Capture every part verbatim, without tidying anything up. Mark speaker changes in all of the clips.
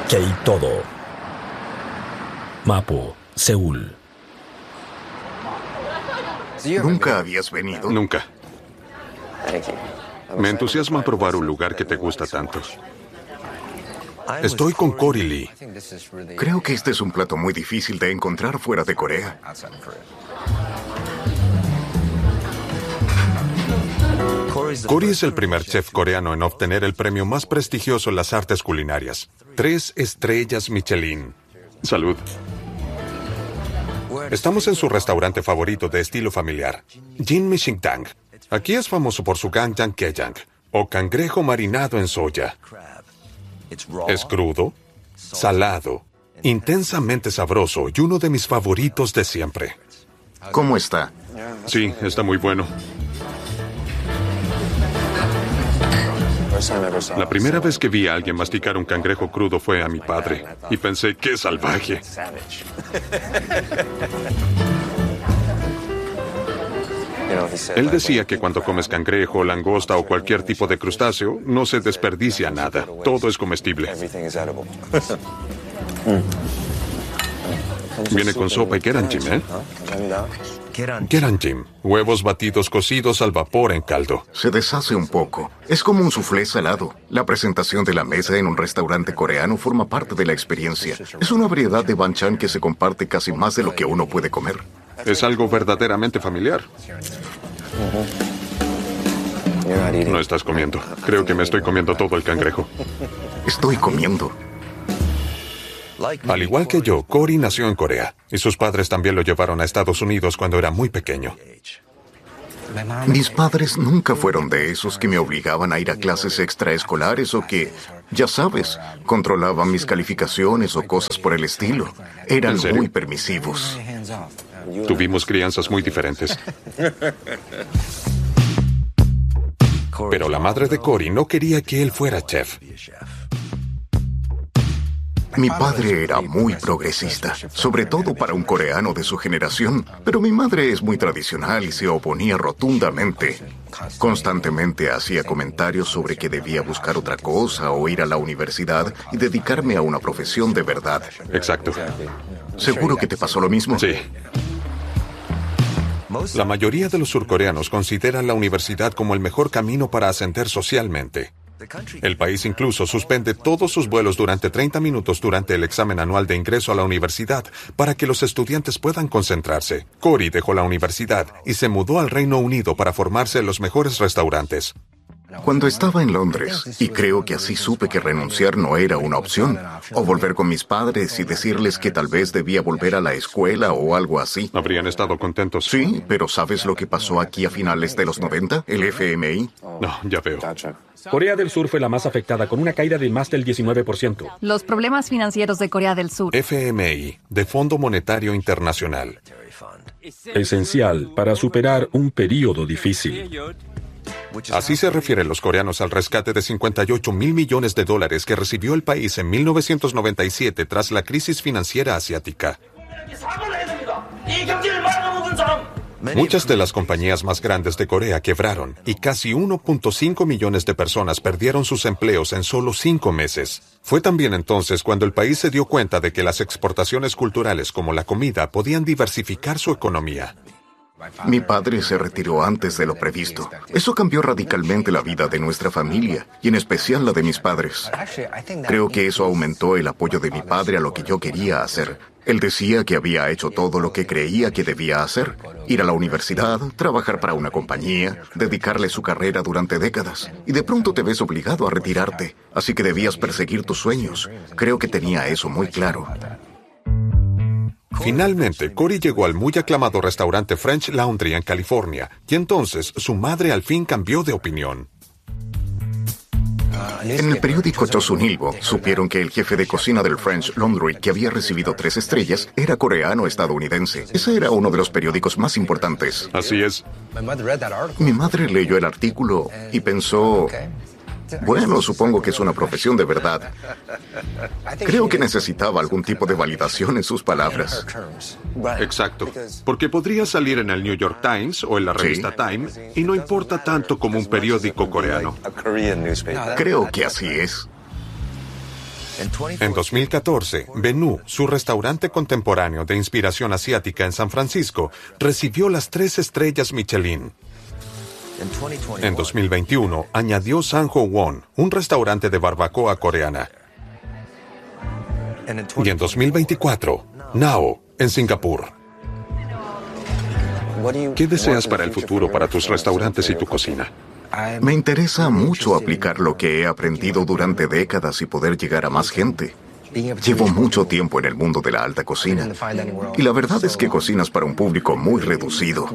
Speaker 1: K-Todo. Mapo, Seúl.
Speaker 2: ¿Nunca habías venido?
Speaker 3: Nunca. Me entusiasma probar un lugar que te gusta tanto. Estoy con Cory Lee.
Speaker 2: Creo que este es un plato muy difícil de encontrar fuera de Corea.
Speaker 3: Cory es el primer chef coreano en obtener el premio más prestigioso en las artes culinarias. Tres estrellas Michelin. Salud. Estamos en su restaurante favorito de estilo familiar, Jin Mishingdang. Aquí es famoso por su ganjang-kejang, o cangrejo marinado en soya. Es crudo, salado, intensamente sabroso y uno de mis favoritos de siempre.
Speaker 2: ¿Cómo está?
Speaker 3: Sí, está muy bueno. La primera vez que vi a alguien masticar un cangrejo crudo fue a mi padre, y pensé, ¡qué salvaje! Él decía que cuando comes cangrejo, langosta o cualquier tipo de crustáceo, no se desperdicia nada. Todo es comestible. Viene con sopa y keranjim, ¿eh? Keranjim, huevos batidos cocidos al vapor en caldo.
Speaker 2: Se deshace un poco. Es como un soufflé salado. La presentación de la mesa en un restaurante coreano forma parte de la experiencia. Es una variedad de banchan que se comparte casi más de lo que uno puede comer.
Speaker 3: Es algo verdaderamente familiar. No estás comiendo. Creo que me estoy comiendo todo el cangrejo.
Speaker 2: Estoy comiendo.
Speaker 3: Al igual que yo, Cory nació en Corea, y sus padres también lo llevaron a Estados Unidos cuando era muy pequeño.
Speaker 2: Mis padres nunca fueron de esos que me obligaban a ir a clases extraescolares o que, ya sabes, controlaban mis calificaciones o cosas por el estilo. Eran muy permisivos.
Speaker 3: Tuvimos crianzas muy diferentes. Pero la madre de Cory no quería que él fuera chef.
Speaker 2: Mi padre era muy progresista, sobre todo para un coreano de su generación, pero mi madre es muy tradicional y se oponía rotundamente. Constantemente hacía comentarios sobre que debía buscar otra cosa o ir a la universidad y dedicarme a una profesión de verdad.
Speaker 3: Exacto.
Speaker 2: ¿Seguro que te pasó lo mismo?
Speaker 3: Sí. La mayoría de los surcoreanos consideran la universidad como el mejor camino para ascender socialmente. El país incluso suspende todos sus vuelos durante treinta minutos durante el examen anual de ingreso a la universidad para que los estudiantes puedan concentrarse. Cory dejó la universidad y se mudó al Reino Unido para formarse en los mejores restaurantes.
Speaker 2: Cuando estaba en Londres, y creo que así supe que renunciar no era una opción, o volver con mis padres y decirles que tal vez debía volver a la escuela o algo así.
Speaker 3: ¿Habrían estado contentos?
Speaker 2: Sí, pero ¿sabes lo que pasó aquí a finales de los noventa? El F M I.
Speaker 3: No, ya veo.
Speaker 1: Corea del Sur fue la más afectada, con una caída de más del diecinueve por ciento.
Speaker 4: Los problemas financieros de Corea del Sur.
Speaker 3: F M I, de Fondo Monetario Internacional.
Speaker 1: Esencial para superar un período difícil.
Speaker 3: Así se refieren los coreanos al rescate de cincuenta y ocho mil millones de dólares que recibió el país en mil novecientos noventa y siete tras la crisis financiera asiática. Muchas de las compañías más grandes de Corea quebraron y casi uno punto cinco millones de personas perdieron sus empleos en solo cinco meses. Fue también entonces cuando el país se dio cuenta de que las exportaciones culturales como la comida podían diversificar su economía.
Speaker 2: Mi padre se retiró antes de lo previsto. Eso cambió radicalmente la vida de nuestra familia, y en especial la de mis padres. Creo que eso aumentó el apoyo de mi padre a lo que yo quería hacer. Él decía que había hecho todo lo que creía que debía hacer. Ir a la universidad, trabajar para una compañía, dedicarle su carrera durante décadas. Y de pronto te ves obligado a retirarte, así que debías perseguir tus sueños. Creo que tenía eso muy claro.
Speaker 3: Finalmente, Cory llegó al muy aclamado restaurante French Laundry en California, y entonces su madre al fin cambió de opinión.
Speaker 2: En el periódico Chosun Ilbo supieron que el jefe de cocina del French Laundry, que había recibido tres estrellas, era coreano-estadounidense. Ese era uno de los periódicos más importantes.
Speaker 3: Así es.
Speaker 2: Mi madre leyó el artículo y pensó... Bueno, supongo que es una profesión de verdad. Creo que necesitaba algún tipo de validación en sus palabras.
Speaker 3: Exacto. Porque podría salir en el New York Times o en la revista
Speaker 2: Sí.
Speaker 3: Time y no importa tanto como un periódico coreano.
Speaker 2: Creo que así es.
Speaker 3: En dos mil catorce, Bennu, su restaurante contemporáneo de inspiración asiática en San Francisco, recibió las tres estrellas Michelin. En dos mil veintiuno, añadió Sanjo Won, un restaurante de barbacoa coreana. Y en dos mil veinticuatro, Nao, en Singapur.
Speaker 5: ¿Qué deseas para el futuro para tus restaurantes y tu cocina?
Speaker 2: Me interesa mucho aplicar lo que he aprendido durante décadas y poder llegar a más gente. Llevo mucho tiempo en el mundo de la alta cocina y la verdad es que cocinas para un público muy reducido.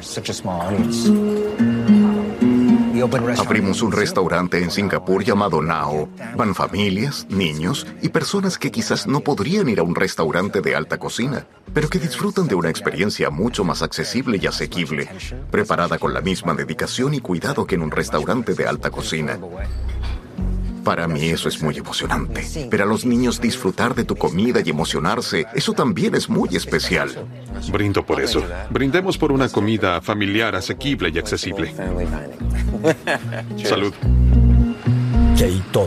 Speaker 2: Abrimos un restaurante en Singapur llamado Nao. Van familias, niños y personas que quizás no podrían ir a un restaurante de alta cocina, pero que disfrutan de una experiencia mucho más accesible y asequible, preparada con la misma dedicación y cuidado que en un restaurante de alta cocina. Para mí eso es muy emocionante. Ver a los niños disfrutar de tu comida y emocionarse, eso también es muy especial.
Speaker 5: Brindo por eso. Brindemos por una comida familiar, asequible y accesible. Salud.
Speaker 6: Keito